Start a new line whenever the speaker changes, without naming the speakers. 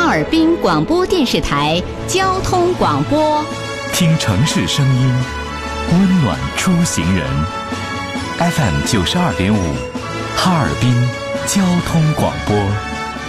尔滨广播电视台交通广播，
听城市声音，温暖出行人。FM 92.5，哈尔滨交通广播。